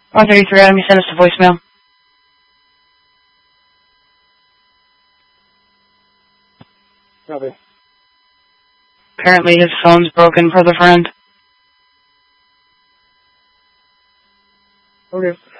133 Adam, you sent us to voicemail. Copy. Apparently his phone's broken for the friend. Okay.